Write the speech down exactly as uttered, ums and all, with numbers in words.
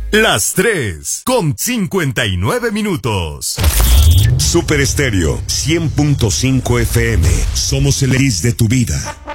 Las tres con cincuenta y nueve minutos. Super Estéreo cien punto cinco F M. Somos el X de tu vida.